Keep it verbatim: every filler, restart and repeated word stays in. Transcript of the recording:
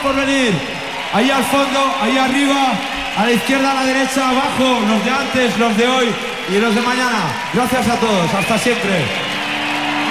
por venir. Ahí al fondo, ahí arriba, a la izquierda, a la derecha, abajo, los de antes, los de hoy y los de mañana. Gracias a todos, hasta siempre.